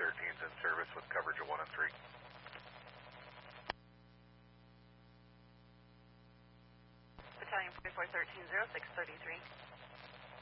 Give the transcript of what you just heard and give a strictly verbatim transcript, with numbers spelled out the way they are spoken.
thirteen is in service with coverage of one and three. Battalion forty-four thirteen, oh six thirty-three.